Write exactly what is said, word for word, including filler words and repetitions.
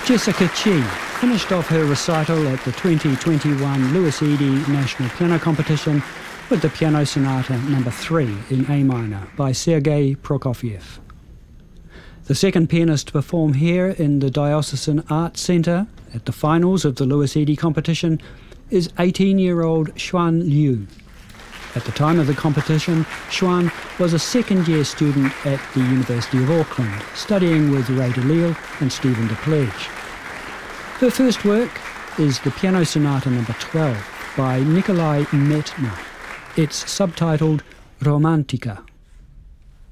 Jessica Chi finished off her recital at the twenty twenty-one Louis Eady National Piano Competition with the Piano Sonata number three in A minor by Sergei Prokofiev. The second pianist to perform here in the Diocesan Arts Centre at the finals of the Louis Eady competition is eighteen-year-old Xuan Liu. At the time of the competition, Xuan was a second-year student at the University of Auckland, studying with Ray DeLille and Stephen DePledge. Her first work is the Piano Sonata number twelve by Nikolai Metner. It's subtitled Romantica.